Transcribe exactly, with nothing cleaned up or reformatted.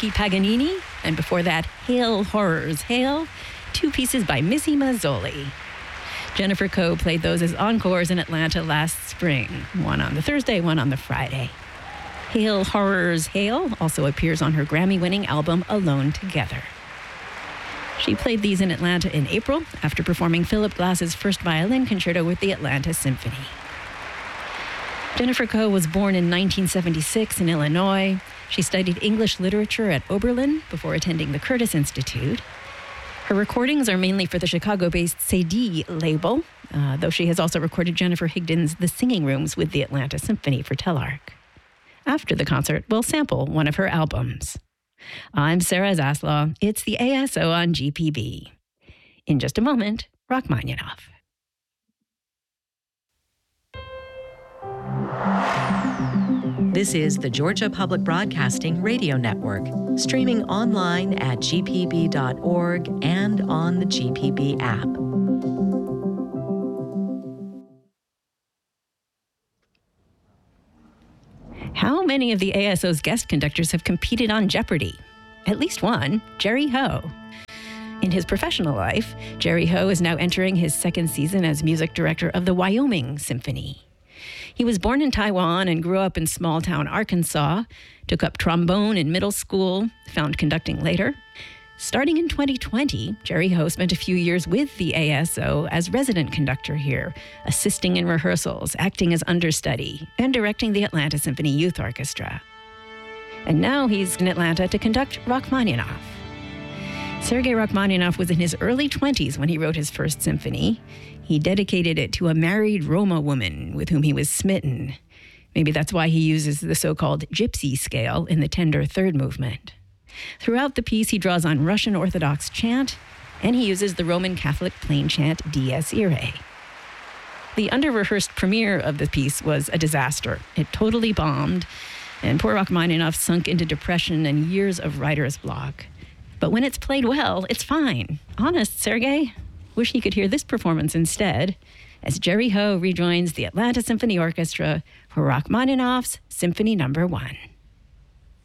Tchaikovsky Paganini, and before that, Hail, Horrors, Hail, two pieces by Missy Mazzoli. Jennifer Coe played those as encores in Atlanta last spring, one on the Thursday, one on the Friday. Hail, Horrors, Hail also appears on her Grammy-winning album Alone Together. She played these in Atlanta in April after performing Philip Glass's first violin concerto with the Atlanta Symphony. Jennifer Coe was born in nineteen seventy-six in Illinois. She studied English literature at Oberlin before attending the Curtis Institute. Her recordings are mainly for the Chicago-based C D label, uh, though she has also recorded Jennifer Higdon's The Singing Rooms with the Atlanta Symphony for Telarc. After the concert, we'll sample one of her albums. I'm Sarah Zaslaw. It's the A S O on G P B. In just a moment, Rachmaninoff. This is the Georgia Public Broadcasting Radio Network, streaming online at g p b dot org and on the G P B app. How many of the A S O's guest conductors have competed on Jeopardy? At least one, Jerry Ho. In his professional life, Jerry Ho is now entering his second season as music director of the Wyoming Symphony. He was born in Taiwan and grew up in small-town Arkansas, took up trombone in middle school, found conducting later. Starting in twenty twenty, Jerry Ho spent a few years with the A S O as resident conductor here, assisting in rehearsals, acting as understudy, and directing the Atlanta Symphony Youth Orchestra. And now he's in Atlanta to conduct Rachmaninoff. Sergei Rachmaninoff was in his early twenties when he wrote his first symphony. He dedicated it to a married Roma woman with whom he was smitten. Maybe that's why he uses the so-called gypsy scale in the tender third movement. Throughout the piece, he draws on Russian Orthodox chant, and he uses the Roman Catholic plain chant Dies Irae. The under-rehearsed premiere of the piece was a disaster. It totally bombed, and poor Rachmaninoff sunk into depression and years of writer's block. But when it's played well, it's fine. Honest, Sergei? Wish he could hear this performance instead, as Jerry Ho rejoins the Atlanta Symphony Orchestra for Rachmaninoff's Symphony Number One.